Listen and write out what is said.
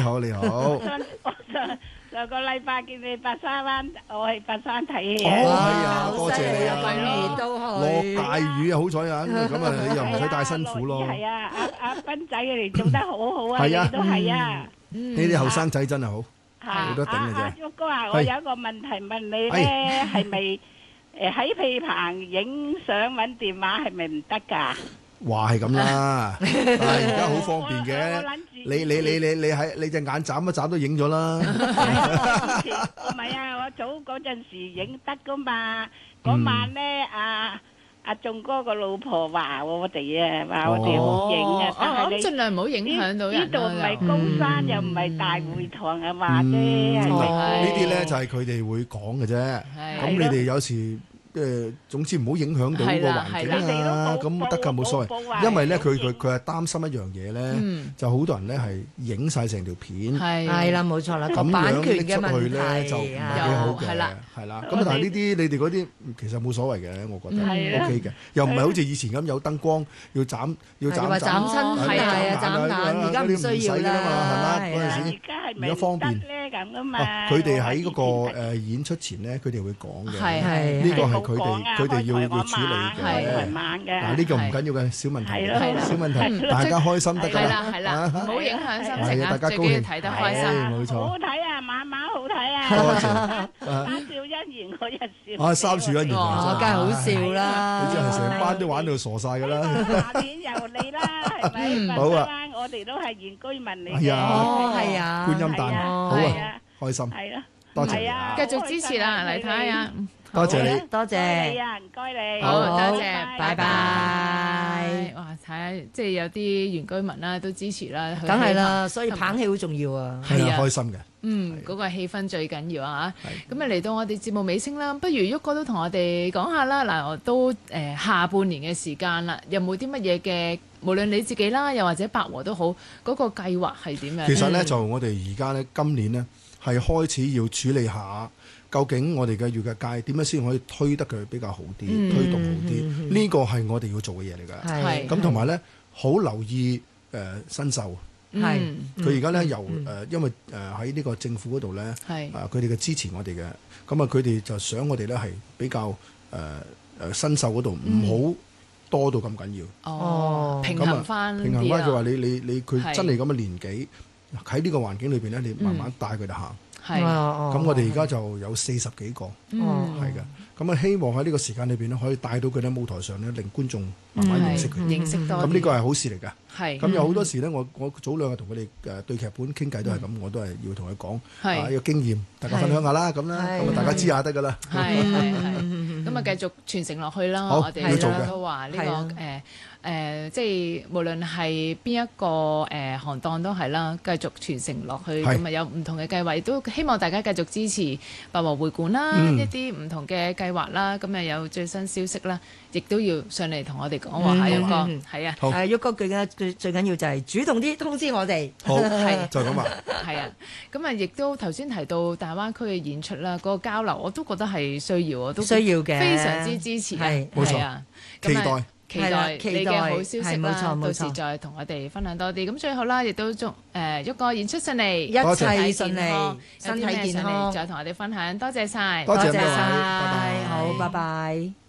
好你好。 上個禮拜見你白沙灣，我去白山睇戲哦， 啊！ 係啊，多謝你啊！ 咁熱都落去。 大雨啊，好彩啊，咁啊你又唔使帶辛苦咯。 係啊，阿斌仔佢哋做得好好啊，你係啊都係啊。 呢啲後生仔真係好， 嚇你都頂嘅啫。 阿旭哥啊，我有一個問題問你咧，係咪喺屁棚影相揾電話係咪唔得㗎？ 話係咁啦，但係而家好方便嘅。你喺你隻眼眨一眨都影咗啦。 唔係啊，我早嗰陣時影得㗎嘛。嗰晚咧，阿仲哥個老婆話我哋啊，話我哋好影啊，但係你盡量唔好影響到人。 呢度唔係高山，又唔係大會堂啊，話啫，係咪？ 呢啲咧就係佢哋會講嘅啫。咁你哋有時。總之唔好影響到個環境啊，咁得㗎冇所謂。因為咧佢係擔心一樣嘢咧，就好多人咧係影晒成條片， 係啦冇錯啦， 咁樣拎出去咧就唔係幾好嘅，係啦。咁但係呢啲你哋嗰啲其實冇所謂嘅，我覺得 OK 嘅，又唔係好似以前咁有燈光要斬親係啊斬眼，而家唔需要啦， 係嘛嗰陣時，而家方便咧咁㗎嘛。 佢哋喺嗰個演出前咧，佢哋會講嘅， 係呢個係佢哋要處理嘅。嗱呢個唔緊要嘅小問題，小問題，大家開心得㗎啦。 係啦，唔好影響心情啊， 大家高興睇得開心， 冇錯。 好睇啊，晚晚好睇啊。 多謝。 三笑姻緣嗰日笑。 三笑姻緣梗係好笑啦。 你真係成班都玩到傻晒㗎啦。 下年又嚟啦，係咪？ 好啊。 我哋都係原居民嚟嘅。 係啊， 係啊。 觀音誕，好啊，開心。 係咯。 多謝。 繼續支持啦，嚟睇下。 多謝你， 多謝你啊，唔該你。 好，多謝， 拜拜。 哇，睇下即係有啲原居民啦，都支持啦。 梗係啦，所以棒戲好重要啊。 係啊，開心嘅。 嗰個氣氛最緊要啊！咁啊嚟到我哋節目尾聲啦，不如旭哥都同我哋講下啦。嗱，我都下半年嘅時間啦，有冇啲乜嘢嘅？無論你自己啦，又或者百和都好，嗰個計劃係點樣？ 其實咧，就我哋而家咧，今年咧係開始要處理下。究竟我哋嘅娛樂界點樣先可以推得佢比較好啲，推動好啲？呢個係我哋要做嘅嘢嚟㗎。 係咁同埋咧，好留意新秀。 係佢而家咧由因為喺呢個政府嗰度咧，佢哋嘅支持我哋嘅，咁啊佢哋就想我哋咧係比較新秀嗰度唔好多到咁緊要。 哦，平衡翻平衡翻佢話你佢真係咁嘅年紀喺呢個環境裏邊咧，你慢慢帶佢哋行。 係， 咁我哋而家就有40幾個，係嘅。咁啊，希望喺呢個時間裏邊咧，可以帶到佢喺舞台上咧，令觀眾慢慢認識佢， 認識多啲。 咁呢個係好事嚟㗎。 係。 咁有好多時咧，我早兩日同佢哋對劇本傾偈都係咁，我都係要同佢講，有經驗，大家分享下啦，咁啦，咁啊大家知下得㗎啦。 係。咁啊，繼續傳承落去啦。 好， 我哋都話呢個即係無論係邊一個行當都係啦，繼續傳承落去。咁啊有唔同嘅計劃，亦都希望大家繼續支持百和會館啦，一啲唔同嘅計劃啦。咁啊有最新消息啦，亦都要上嚟同我哋講話。旭哥，係啊， 旭哥最緊要就係主動啲通知我哋。 好，係就咁啊。 係啊，咁啊亦都頭先提到大灣區嘅演出啦，嗰個交流我都覺得係需要，我都需要嘅， 非常之支持啊。 冇錯，期待你嘅好消息啦，到時再同我哋分享多啲。咁最後啦，亦都祝旭哥演出順利， 一切順利，身體健康， 再同我哋分享。多謝晒， 多謝晒， 拜拜，好，拜拜。